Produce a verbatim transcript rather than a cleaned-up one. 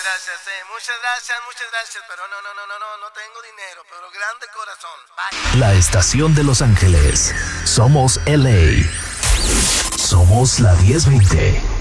gracias, eh. Muchas gracias, muchas gracias. Pero no, no, no, no, no, no tengo dinero. Pero grande corazón. Bye. La estación de Los Ángeles. Somos L A. Somos la diez veinte.